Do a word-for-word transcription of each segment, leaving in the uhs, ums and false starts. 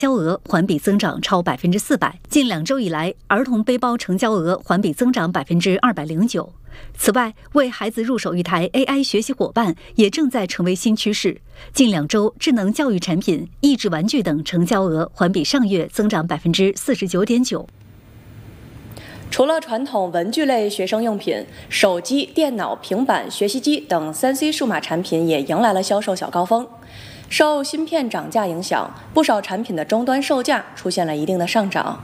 交额环比增长超百分之四百。近两周以来，儿童背包成交额环比增长百分之二百零九。此外，为孩子入手一台 A I 学习伙伴也正在成为新趋势。近两周，智能教育产品、益智玩具等成交额环比上月增长百分之四十九点九。 除了传统文具类学生用品，手机、电脑、平板、学习机等 三 C 数码产品也迎来了销售小高峰。受芯片涨价影响，不少产品的终端售价出现了一定的上涨。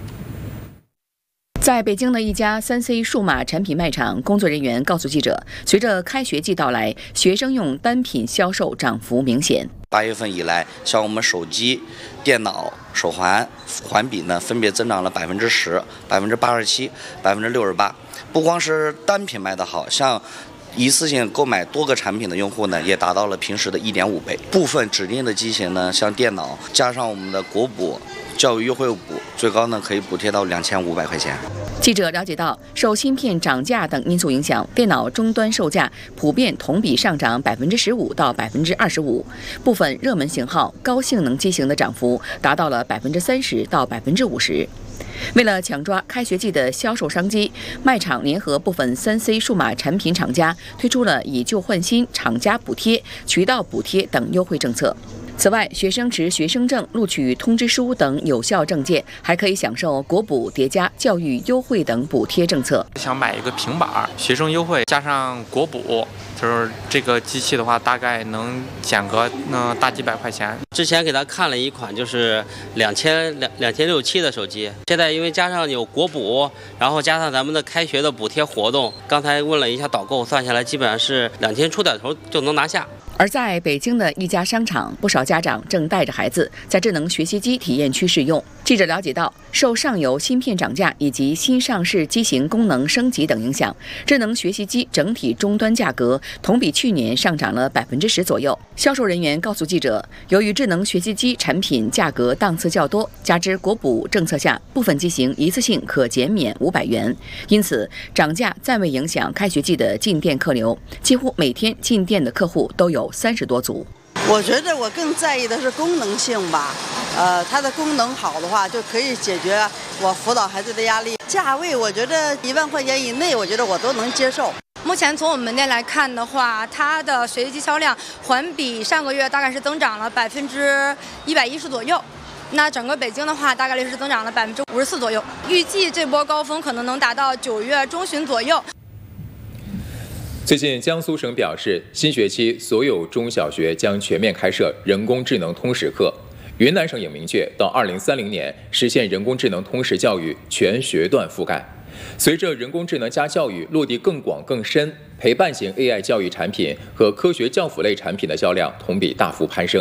在北京的一家 三 C 数码产品卖场，工作人员告诉记者，随着开学季到来，学生用单品销售涨幅明显。 八月份以来，像我们手机、电脑、手环环比呢，分别增长了百分之十、百分之八十七、百分之六十八。不光是单品卖得好，像一次性购买多个产品的用户呢，也达到了平时的一点五倍。部分指定的机型呢，像电脑，加上我们的国补教育优惠补，最高呢可以补贴到两千五百块钱。 记者了解到，受芯片涨价等因素影响，电脑终端售价普遍同比上涨百分之十五到百分之二十五，部分热门型号、高性能机型的涨幅达到了百分之三十到百分之五十。为了抢抓开学季的销售商机，卖场联合部分 三 C 数码产品厂家推出了以旧换新、厂家补贴、渠道补贴等优惠政策。此外，学生持学生证、录取通知书等有效证件，还可以享受国补叠加教育优惠等补贴政策。 想买一个平板，学生优惠加上国补，就是这个机器的话，大概能减个那、呃、大几百块钱。 之前给他看了一款就是两千两两千六七的手机，现在因为加上有国补，然后加上咱们的开学的补贴活动，刚才问了一下导购，算下来基本上是两千出点头就能拿下。 而在北京的一家商场，不少家长正带着孩子在智能学习机体验区试用。记者了解到，受上游芯片涨价以及新上市机型功能升级等影响，智能学习机整体终端价格同比去年上涨了百分之十左右。销售人员告诉记者，由于智能学习机产品价格档次较多，加之国补政策下，部分机型一次性可减免五百元，因此涨价暂未影响开学季的进店客流，几乎每天进店的客户都有三十多组。 我觉得我更在意的是功能性吧，呃，它的功能好的话，就可以解决我辅导孩子的压力。价位我觉得一万块钱以内，我觉得我都能接受。 目前从我们门店来看的话，它的学习机销量环比上个月大概是增长了百分之一百一十左右。那整个北京的话，大概率是增长了百分之五十四左右。预计这波高峰可能能达到九月中旬左右。 最近，江苏省表示，新学期所有中小学将全面开设人工智能通识课。云南省也明确，到二零三零年实现人工智能通识教育全学段覆盖。随着人工智能加教育落地更广更深，陪伴型 A I 教育产品和科学教辅类产品的销量同比大幅攀升。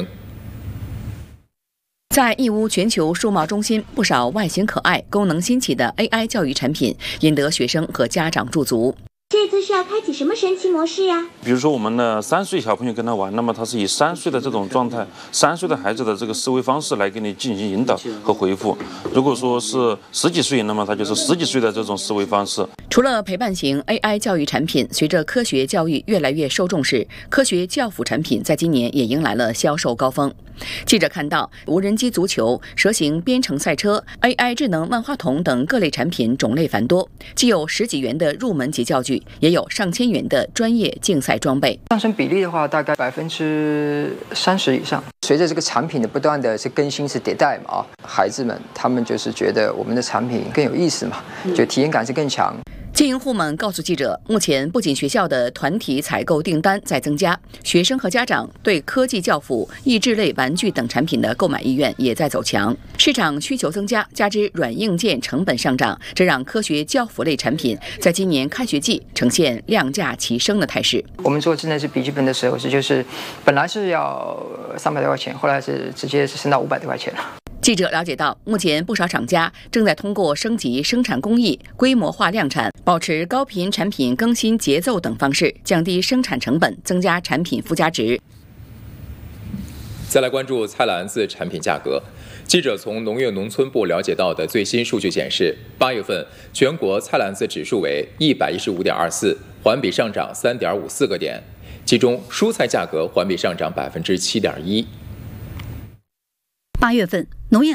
在义乌全球数贸中心，不少外形可爱、功能新奇的 A I 教育产品引得学生和家长驻足。 这次是要开启什么神奇模式呀？ 比如说我们的三岁小朋友跟他玩，那么他是以三岁的这种状态，三岁的孩子的这个思维方式来给你进行引导和回复。如果说是十几岁，那么他就是十几岁的这种思维方式。 除了陪伴型 A I 教育产品，随着科学教育越来越受重视，科学教辅产品在今年也迎来了销售高峰。记者看到，无人机足球、蛇形编程赛车、A I 智能万花筒等各类产品种类繁多，既有十几元的入门级教具，也有上千元的专业竞赛装备。 上升比例的话，大概百分之三十以上。随着这个产品的不断的是更新是迭代嘛，啊，孩子们他们就是觉得我们的产品更有意思嘛，就体验感是更强。 经营户们告诉记者，目前不仅学校的团体采购订单在增加，学生和家长对科技教辅、益智类玩具等产品的购买意愿也在走强。市场需求增加，加之软硬件成本上涨，这让科学教辅类产品在今年开学季呈现量价齐升的态势。 我们做智能式笔记本的时候是就是本来是要三百多块钱，后来是直接是升到五百多块钱了。 记者了解到，目前不少厂家正在通过升级生产工艺、规模化量产、保持高频产品更新节奏等方式，降低生产成本，增加产品附加值。 再来关注菜篮子产品价格。记者从农业农村部了解到的最新数据显示，八月份全国菜篮子指数为一百一十五点二四，环比上涨三点五四个点，其中蔬菜价格环比上涨百分之七点一。 八月份，农业